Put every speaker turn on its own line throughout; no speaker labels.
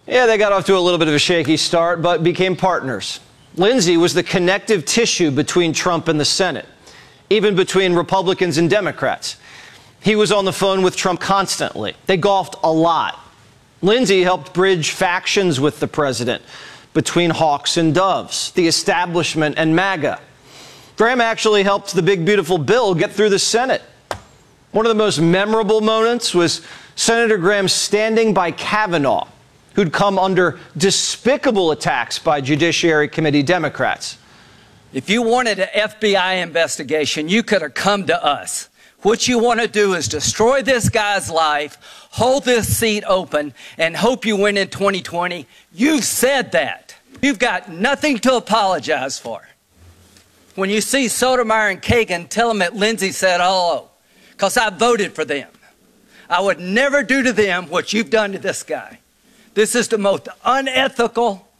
Yeah, they got off to a little bit of a shaky start, but became partners. Lindsey was the connective tissue between Trump and the Senate, even between Republicans and Democrats. He was on the phone with Trump constantly. They golfed a lot. Lindsey helped bridge factions with the president, between hawks and doves, the establishment and MAGA. Graham actually helped the big, beautiful bill get through the Senate. One of the most memorable moments was Senator Graham standing by Kavanaugh, who'd come under despicable attacks by Judiciary Committee Democrats.
If you wanted an FBI investigation, you could have come to us. What you want to do is destroy this guy's life, hold this seat open, and hope you win in 2020. You've said that. You've got nothing to apologize for. When you see Sotomayor and Kagan, tell them that Lindsey said hello, because I voted for them. I would never do to them what you've done to this guy. This is the most unethical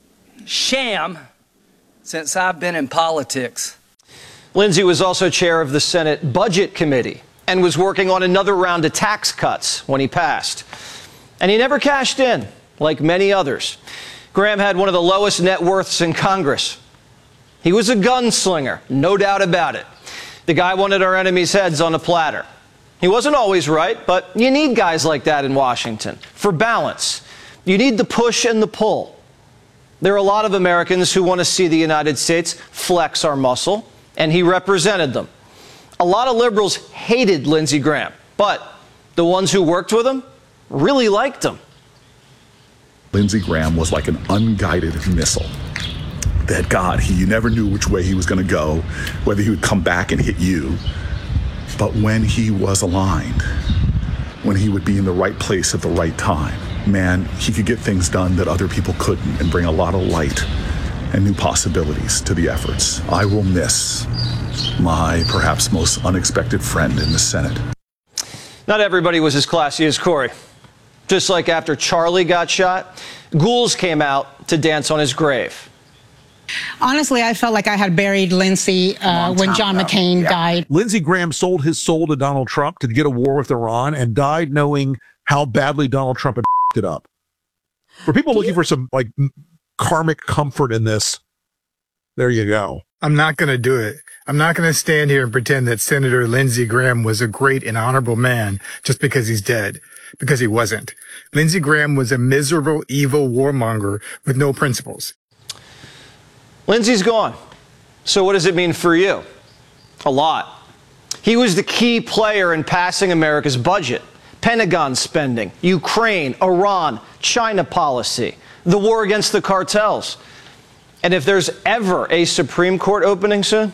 sham since I've been in politics.
Lindsey was also chair of the Senate Budget Committee and was working on another round of tax cuts when he passed. And he never cashed in, like many others. Graham had one of the lowest net worths in Congress. He was a gunslinger, no doubt about it. The guy wanted our enemies' heads on a platter. He wasn't always right, but you need guys like that in Washington for balance. You need the push and the pull. There are a lot of Americans who want to see the United States flex our muscle, and he represented them. A lot of liberals hated Lindsey Graham, but the ones who worked with him really liked him.
Lindsey Graham was like an unguided missile. That God, you never knew which way he was going to go, whether he would come back and hit you. But when he was aligned, when he would be in the right place at the right time, man, he could get things done that other people couldn't and bring a lot of light and new possibilities to the efforts. I will miss my perhaps most unexpected friend in the Senate.
Not everybody was as classy as Corey. Just like after Charlie got shot, ghouls came out to dance on his grave.
Honestly, I felt like I had buried Lindsey when John McCain died.
Lindsey Graham sold his soul to Donald Trump to get a war with Iran and died knowing how badly Donald Trump had it up. For people looking for some like karmic comfort in this, there you go.
I'm not going to do it. I'm not going to stand here and pretend that Senator Lindsey Graham was a great and honorable man just because he's dead, because he wasn't. Lindsey Graham was a miserable, evil warmonger with no principles.
Lindsey's gone. So what does it mean for you? A lot. He was the key player in passing America's budget, Pentagon spending, Ukraine, Iran, China policy, the war against the cartels. And if there's ever a Supreme Court opening soon,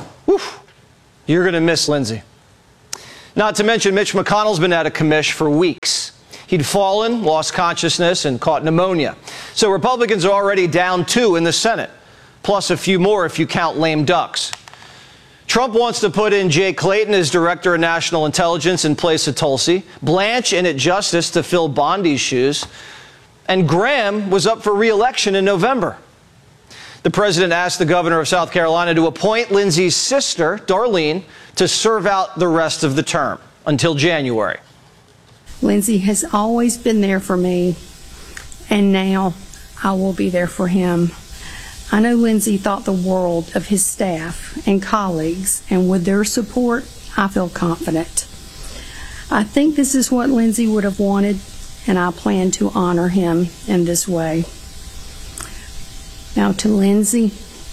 you're going to miss Lindsey. Not to mention Mitch McConnell's been out of commish for weeks. He'd fallen, lost consciousness, and caught pneumonia. So Republicans are already down 2 in the Senate, plus a few more if you count lame ducks. Trump wants to put in Jay Clayton as Director of National Intelligence in place of Tulsi, Blanche in at Justice to fill Bondi's shoes, and Graham was up for re-election in November. The president asked the governor of South Carolina to appoint Lindsey's sister, Darlene, to serve out the rest of the term until January.
Lindsey has always been there for me, and now I will be there for him. I know Lindsey thought the world of his staff and colleagues, and with their support, I feel confident. I think this is what Lindsey would have wanted, and I plan to honor him in this way. Now to Lindsey,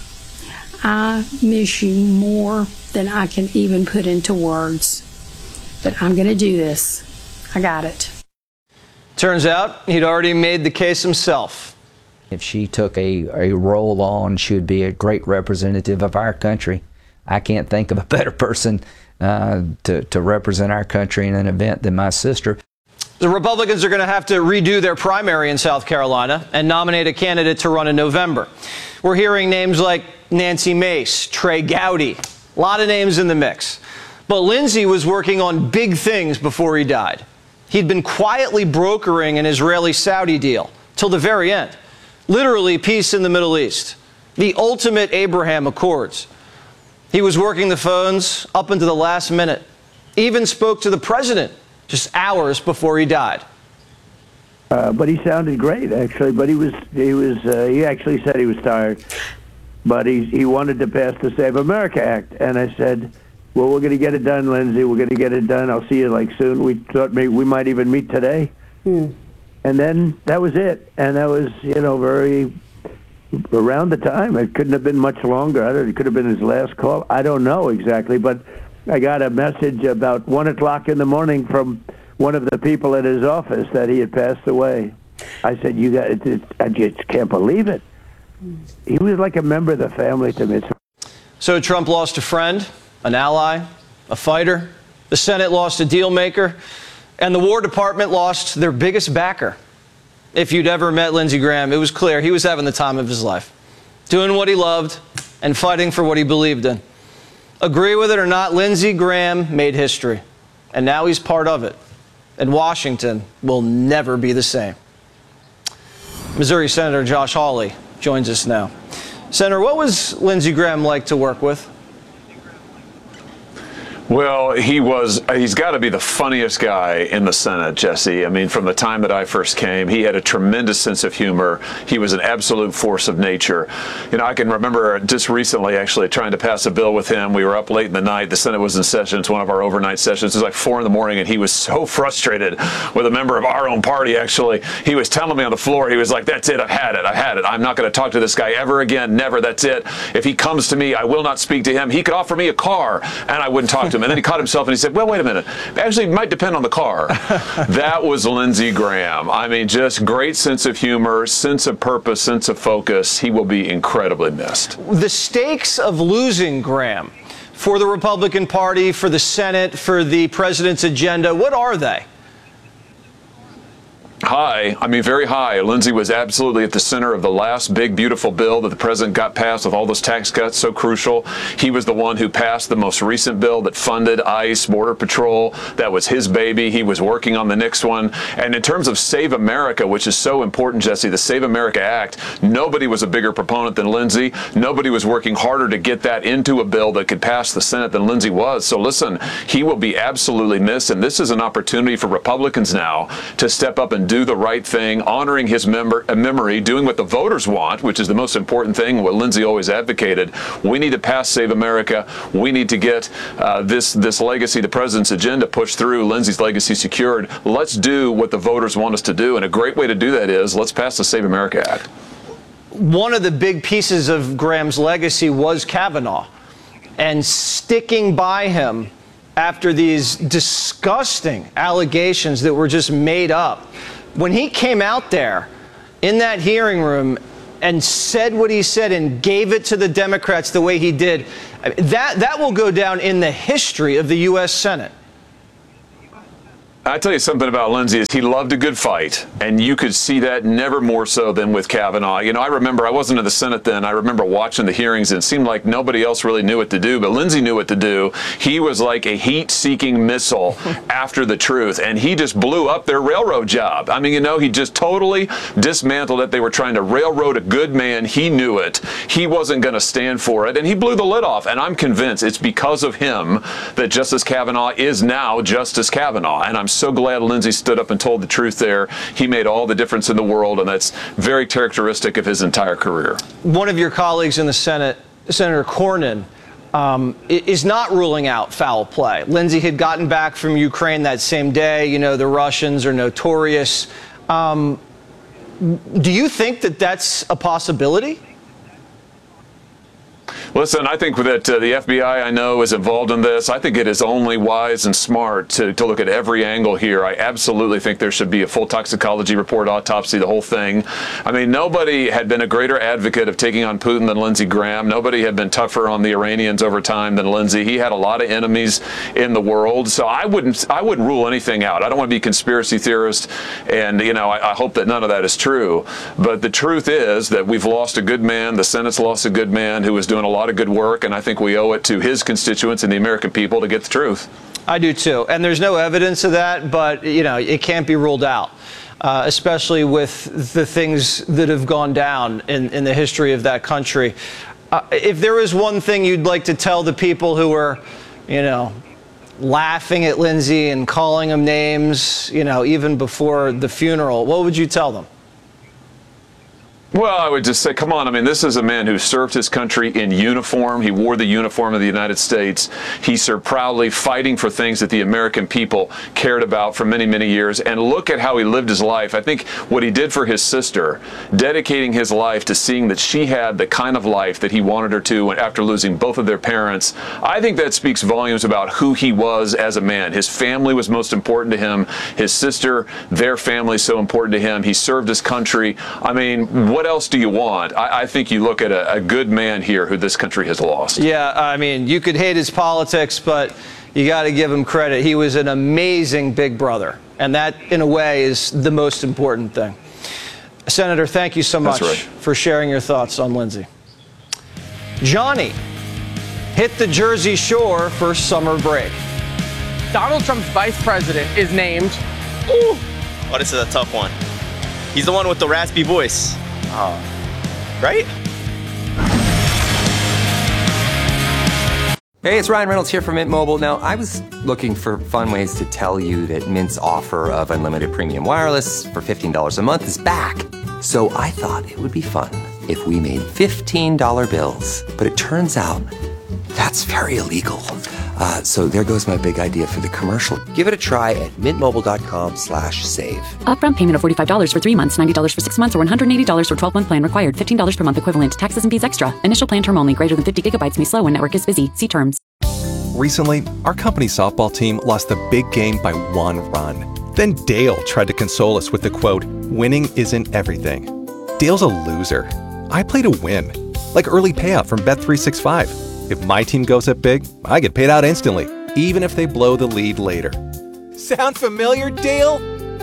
I miss you more than I can even put into words, but I'm going to do this. I got it.
Turns out he'd already made the case himself.
If she took a role on, she would be a great representative of our country. I can't think of a better person to represent our country in an event than my sister.
The Republicans are going to have to redo their primary in South Carolina and nominate a candidate to run in November. We're hearing names like Nancy Mace, Trey Gowdy, a lot of names in the mix. But Lindsey was working on big things before he died. He'd been quietly brokering an Israeli-Saudi deal till the very end. Literally peace in the Middle East, the ultimate Abraham Accords. He was working the phones up into the last minute, even spoke to the president just hours before he died.
But he sounded great, actually. But he actually said he was tired. But he wanted to pass the Save America Act. And I said, well, we're going to get it done, Lindsey. We're going to get it done. I'll see you soon. We thought maybe we might even meet today. And then that was it. And that was, very around the time. It couldn't have been much longer. It could have been his last call. I don't know exactly. But I got a message about 1 o'clock in the morning from one of the people at his office that he had passed away. I said, I just can't believe it. He was like a member of the family to me.
So Trump lost a friend, an ally, a fighter. The Senate lost a deal maker. And the War Department lost their biggest backer. If you'd ever met Lindsey Graham, it was clear he was having the time of his life, doing what he loved and fighting for what he believed in. Agree with it or not, Lindsey Graham made history. And now he's part of it. And Washington will never be the same. Missouri Senator Josh Hawley joins us now. Senator, what was Lindsey Graham like to work with?
Well, he's got to be the funniest guy in the Senate, Jesse. I mean, from the time that I first came, he had a tremendous sense of humor. He was an absolute force of nature. I can remember just recently actually trying to pass a bill with him. We were up late in the night. The Senate was in session. It's one of our overnight sessions. It was like 4 in the morning, and he was so frustrated with a member of our own party, actually. He was telling me on the floor, he was like, that's it, I've had it. I'm not going to talk to this guy ever again, never, that's it. If he comes to me, I will not speak to him. He could offer me a car, and I wouldn't talk to him. And then he caught himself and he said, well, wait a minute. Actually, it might depend on the car. That was Lindsey Graham. I mean, just great sense of humor, sense of purpose, sense of focus. He will be incredibly missed.
The stakes of losing Graham for the Republican Party, for the Senate, for the president's agenda, what are they?
High. I mean, very high. Lindsey was absolutely at the center of the last big, beautiful bill that the president got passed with all those tax cuts, so crucial. He was the one who passed the most recent bill that funded ICE, Border Patrol. That was his baby. He was working on the next one. And in terms of Save America, which is so important, Jesse, the Save America Act, nobody was a bigger proponent than Lindsey. Nobody was working harder to get that into a bill that could pass the Senate than Lindsey was. So listen, he will be absolutely missed. And this is an opportunity for Republicans now to step up and do the right thing, honoring his memory, doing what the voters want, which is the most important thing, what Lindsey always advocated. We need to pass Save America. We need to get this legacy, the president's agenda, pushed through, Lindsey's legacy secured. Let's do what the voters want us to do. And a great way to do that is let's pass the Save America Act.
One of the big pieces of Graham's legacy was Kavanaugh, and sticking by him after these disgusting allegations that were just made up. When he came out there in that hearing room and said what he said and gave it to the Democrats the way he did, that will go down in the history of the U.S. Senate.
I tell you something about Lindsey is he loved a good fight, and you could see that never more so than with Kavanaugh. I remember I wasn't in the Senate then. I remember watching the hearings, and it seemed like nobody else really knew what to do, but Lindsey knew what to do. He was like a heat-seeking missile after the truth, and he just blew up their railroad job. I mean, he just totally dismantled it. They were trying to railroad a good man. He knew it. He wasn't going to stand for it, and he blew the lid off, and I'm convinced it's because of him that Justice Kavanaugh is now Justice Kavanaugh, and I'm so glad Lindsey stood up and told the truth there. He made all the difference in the world, and that's very characteristic of his entire career. One of your colleagues in the Senate, Senator Cornyn, is not ruling out foul play. Lindsey had gotten back from Ukraine that same day. The Russians are notorious. Do you think that that's a possibility? Listen, I think that the FBI, I know, is involved in this. I think it is only wise and smart to look at every angle here. I absolutely think there should be a full toxicology report, autopsy, the whole thing. I mean, nobody had been a greater advocate of taking on Putin than Lindsey Graham. Nobody had been tougher on the Iranians over time than Lindsey. He had a lot of enemies in the world. So I wouldn't rule anything out. I don't want to be a conspiracy theorist, and, I hope that none of that is true. But the truth is that we've lost a good man. The Senate's lost a good man who was doing a lot of good work, and I think we owe it to his constituents and the American people to get the truth. I do too, and there's no evidence of that, but it can't be ruled out, especially with the things that have gone down in the history of that country. If there is one thing you'd like to tell the people who are,
laughing at Lindsey and calling him names, even before the funeral, what would you tell them?
Well, I would just say, come on. I mean, this is a man who served his country in uniform. He wore the uniform of the United States. He served proudly, fighting for things that the American people cared about for many, many years. And look at how he lived his life. I think what he did for his sister, dedicating his life to seeing that she had the kind of life that he wanted her to after losing both of their parents, I think that speaks volumes about who he was as a man. His family was most important to him. His sister, their family, so important to him. He served his country. I mean, what else do you want? I think you look at a good man here who this country has lost.
Yeah, I mean, you could hate his politics, but you got to give him credit. He was an amazing big brother, and that, in a way, is the most important thing. Senator, thank you so much for sharing your thoughts on Lindsey. Johnny hit the Jersey Shore for summer break.
Donald Trump's vice president is named...
Ooh. Oh, this is a tough one. He's the one with the raspy voice. Right?
Hey, it's Ryan Reynolds here from Mint Mobile. Now, I was looking for fun ways to tell you that Mint's offer of unlimited premium wireless for $15 a month is back. So I thought it would be fun if we made $15 bills. But it turns out that's very illegal. So there goes my big idea for the commercial. Give it a try at mintmobile.com/save.
Upfront payment of $45 for 3 months, $90 for 6 months, or $180 for 12-month plan required. $15 per month equivalent. Taxes and fees extra. Initial plan term only. Greater than 50 gigabytes may slow when network is busy. See terms.
Recently, our company softball team lost the big game by 1 run. Then Dale tried to console us with the quote, "Winning isn't everything." Dale's a loser. I play to win. Like early payout from Bet365. If my team goes up big, I get paid out instantly, even if they blow the lead later.
Sound familiar, Dale?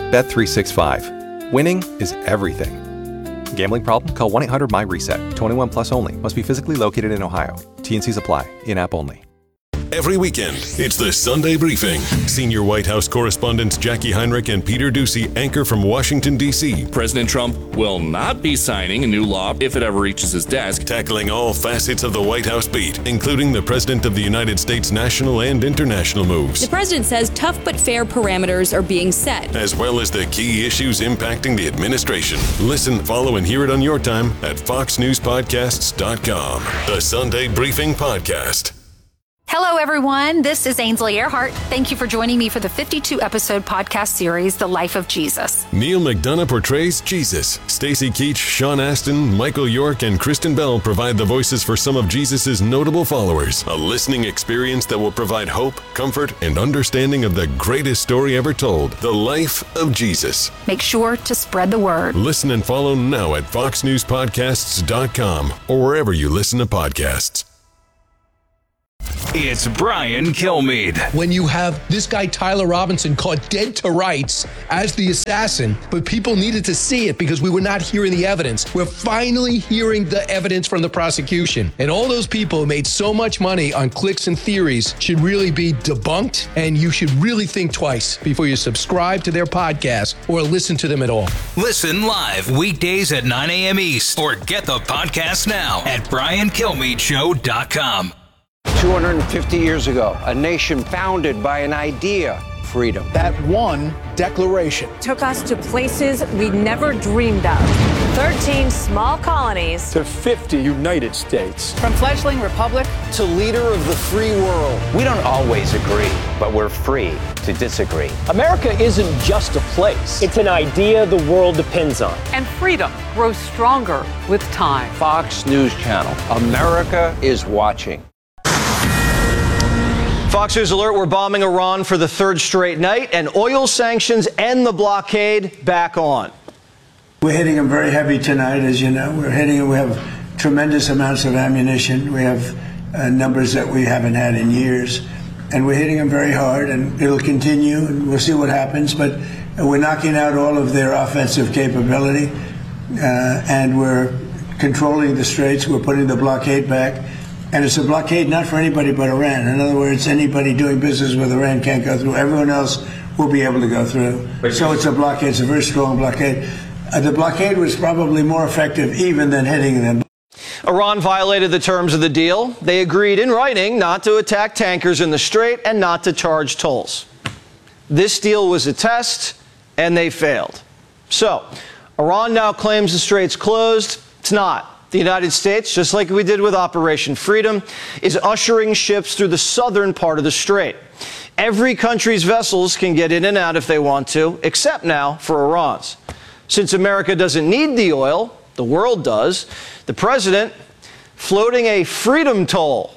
Bet365. Winning is everything. Gambling problem? Call 1-800-MY-RESET. 21 plus only. Must be physically located in Ohio. T&Cs apply. In-app only.
Every weekend, it's the Sunday Briefing. Senior White House correspondents Jackie Heinrich and Peter Doocy anchor from Washington, D.C.
President Trump will not be signing a new law if it ever reaches his desk.
Tackling all facets of the White House beat, including the President of the United States' national and international moves.
The president says tough but fair parameters are being set,
as well as the key issues impacting the administration. Listen, follow, and hear it on your time at FoxNewsPodcasts.com. The Sunday Briefing Podcast.
Hello, everyone. This is Ainsley Earhart. Thank you for joining me for the 52-episode podcast series, The Life of Jesus.
Neil McDonough portrays Jesus. Stacy Keach, Sean Astin, Michael York, and Kristen Bell provide the voices for some of Jesus' notable followers. A listening experience that will provide hope, comfort, and understanding of the greatest story ever told, The Life of Jesus.
Make sure to spread the word.
Listen and follow now at FoxNewsPodcasts.com or wherever you listen to podcasts.
It's Brian Kilmeade.
When you have this guy, Tyler Robinson, caught dead to rights as the assassin, but people needed to see it because we were not hearing the evidence. We're finally hearing the evidence from the prosecution. And all those people who made so much money on clicks and theories should really be debunked, and you should really think twice before you subscribe to their podcast or listen to them at all.
Listen live weekdays at 9 a.m. East or get the podcast now at BrianKilmeadeShow.com.
250 years ago, a nation founded by an idea, freedom.
That one declaration
took us to places we never dreamed of. 13 small colonies
to 50 United States.
From fledgling republic
to leader of the free world.
We don't always agree, but we're free to disagree.
America isn't just a place. It's an idea the world depends on.
And freedom grows stronger with time.
Fox News Channel. America is watching.
Fox News Alert, we're bombing Iran for the third straight night, and oil sanctions and the blockade back on.
We're hitting them very heavy tonight, as you know. We have tremendous amounts of ammunition. We have numbers that we haven't had in years. And we're hitting them very hard, and it'll continue, and we'll see what happens. But we're knocking out all of their offensive capability, and we're controlling the straits. We're putting the blockade back. And it's a blockade not for anybody but Iran. In other words, anybody doing business with Iran can't go through. Everyone else will be able to go through. So it's a blockade. It's a very strong blockade. The blockade was probably more effective even than hitting them.
Iran violated the terms of the deal. They agreed in writing not to attack tankers in the Strait and not to charge tolls. This deal was a test, and they failed. So, Iran now claims the Strait's closed. It's not. The United States, just like we did with Operation Freedom, is ushering ships through the southern part of the Strait. Every country's vessels can get in and out if they want to, except now for Iran's. Since America doesn't need the oil, the world does, the president floating a freedom toll.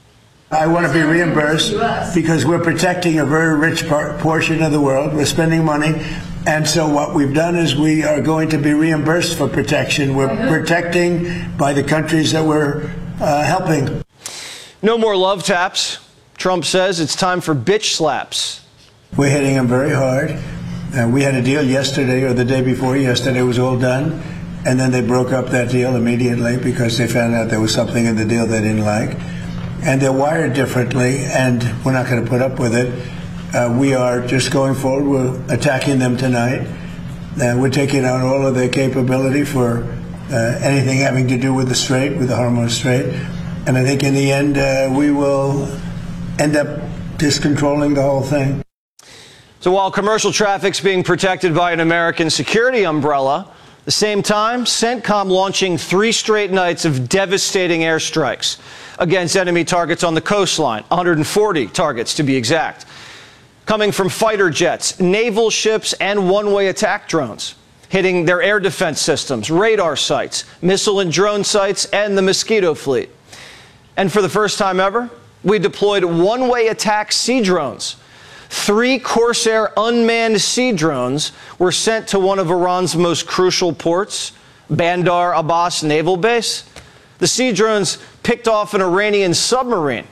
I want to be reimbursed because we're protecting a very rich portion of the world. We're spending money. And so what we've done is we are going to be reimbursed for protection. We're protecting by the countries that we're helping.
No more love taps. Trump says it's time for bitch slaps.
We're hitting them very hard. We had a deal yesterday or the day before yesterday. It was all done. And then they broke up that deal immediately because they found out there was something in the deal they didn't like. And they're wired differently, and we're not going to put up with it. We are just going forward. We're attacking them tonight. We're taking out all of their capability for anything having to do with the Strait, with the Hormuz Strait. And I think in the end, we will end up just controlling the whole thing.
So while commercial traffic's being protected by an American security umbrella, at the same time, CENTCOM launching 3 straight nights of devastating airstrikes against enemy targets on the coastline, 140 targets to be exact, coming from fighter jets, naval ships, and one-way attack drones, hitting their air defense systems, radar sites, missile and drone sites, and the Mosquito fleet. And for the first time ever, we deployed one-way attack sea drones. 3 Corsair unmanned sea drones were sent to one of Iran's most crucial ports, Bandar Abbas Naval Base. The sea drones picked off an Iranian submarine,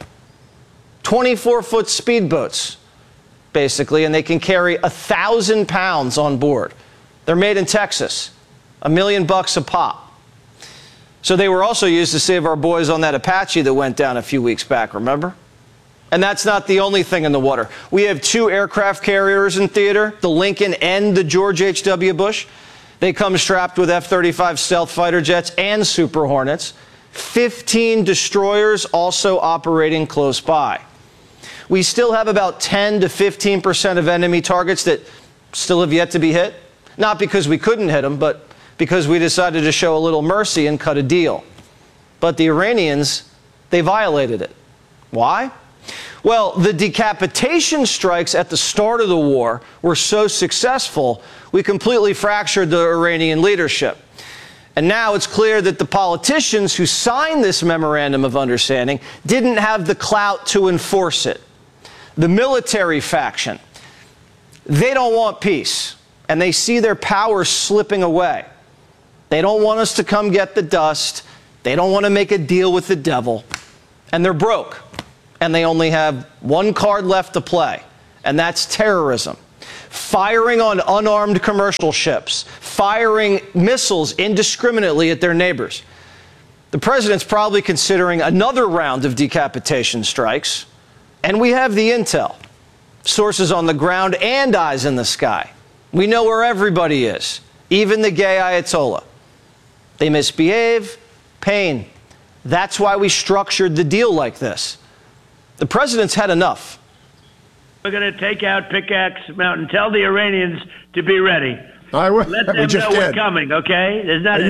24-foot speedboats, basically, and they can carry 1,000 pounds on board. They're made in Texas, $1 million a pop. So they were also used to save our boys on that Apache that went down a few weeks back, remember? And that's not the only thing in the water. We have 2 aircraft carriers in theater, the Lincoln and the George H.W. Bush. They come strapped with F-35 stealth fighter jets and Super Hornets. 15 destroyers also operating close by. We still have about 10 to 15% of enemy targets that still have yet to be hit. Not because we couldn't hit them, but because we decided to show a little mercy and cut a deal. But the Iranians, they violated it. Why? Well, the decapitation strikes at the start of the war were so successful, we completely fractured the Iranian leadership. And now it's clear that the politicians who signed this memorandum of understanding didn't have the clout to enforce it. The military faction, they don't want peace, and they see their power slipping away. They don't want us to come get the dust. They don't want to make a deal with the devil. And they're broke. And they only have one card left to play, and that's terrorism. Firing on unarmed commercial ships, firing missiles indiscriminately at their neighbors. The president's probably considering another round of decapitation strikes, and we have the intel. Sources on the ground and eyes in the sky. We know where everybody is, even the gay Ayatollah. They misbehave, pain. That's why we structured the deal like this. The president's had enough.
We're going to take out Pickaxe Mountain. Tell the Iranians to be ready.
I will.
Let them know we're coming, okay? There's not